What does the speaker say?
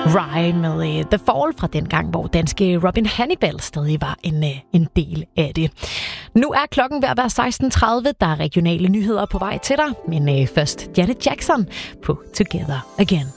Ryan med The Fall fra den gang, hvor danske Robin Hannibal stadig var en del af det. Nu er klokken ved at være 16:30. Der er regionale nyheder på vej til dig, men først Janet Jackson på Together Again.